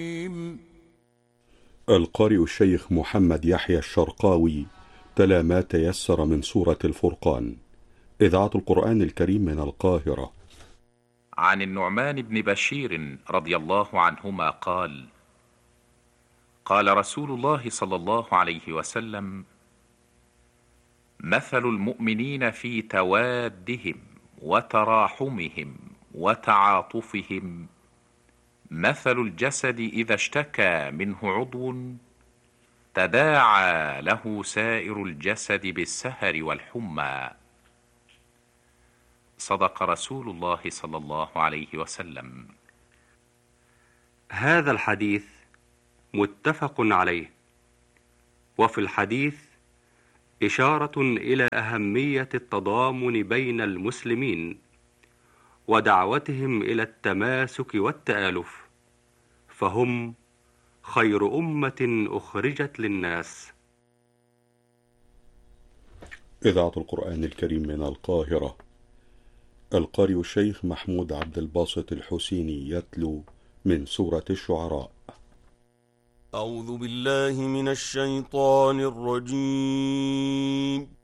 القارئ الشيخ محمد يحيى الشرقاوي تلا ما تيسر من سورة الفرقان. إذاعة القرآن الكريم من القاهرة. عن النعمان بن بشير رضي الله عنهما قال: قال رسول الله صلى الله عليه وسلم: مثل المؤمنين في توادهم وتراحمهم وتعاطفهم مثل الجسد إذا اشتكى منه عضو تداعى له سائر الجسد بالسهر والحمى. صدق رسول الله صلى الله عليه وسلم. هذا الحديث متفق عليه، وفي الحديث إشارة إلى أهمية التضامن بين المسلمين ودعوتهم إلى التماسك والتآلف، فهم خير أمة أخرجت للناس. إذاعة القرآن الكريم من القاهرة. القارئ الشيخ محمود عبد الباسط الحسيني يتلو من سورة الشعراء. أعوذ بالله من الشيطان الرجيم.